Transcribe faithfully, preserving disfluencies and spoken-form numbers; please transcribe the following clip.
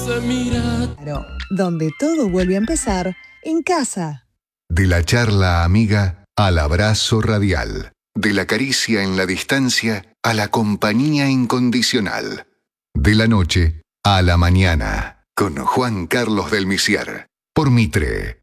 se mira. Claro, donde todo vuelve a empezar en casa. De la charla amiga al abrazo radial. De la caricia en la distancia a la compañía incondicional. De la noche a la mañana. Con Juan Carlos del Misier. Por Mitre.